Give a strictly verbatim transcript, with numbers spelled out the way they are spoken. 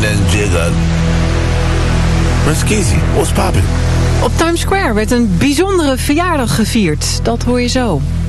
and jiggle. Miss Kizzy, what's poppin'? Op Times Square werd een bijzondere verjaardag gevierd. Dat hoor je zo.